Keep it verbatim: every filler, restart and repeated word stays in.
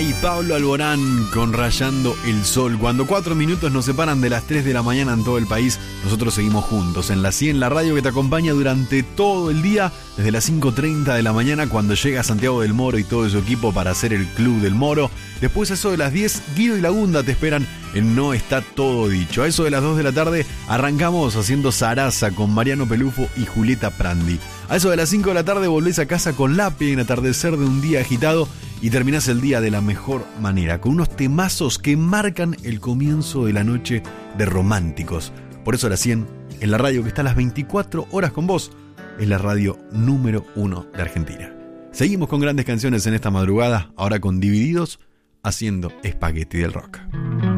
y Pablo Alborán con Rayando el Sol. Cuando cuatro minutos nos separan de las tres de la mañana en todo el país, nosotros seguimos juntos en la cien, la radio que te acompaña durante todo el día, desde las cinco treinta de la mañana cuando llega Santiago del Moro y todo su equipo para hacer el Club del Moro. Después a eso de las diez, Guido y Lagunda te esperan en No Está Todo Dicho. A eso de las dos de la tarde arrancamos haciendo Zaraza con Mariano Pelufo y Julieta Prandi. A eso de las cinco de la tarde volvés a casa con Lapi en Atardecer de un Día Agitado y terminás el día de la mejor manera, con unos temazos que marcan el comienzo de la noche de románticos. Por eso la cien, en la radio que está a las veinticuatro horas con vos, es la radio número uno de Argentina. Seguimos con grandes canciones en esta madrugada, ahora con Divididos, haciendo Espagueti del Rock.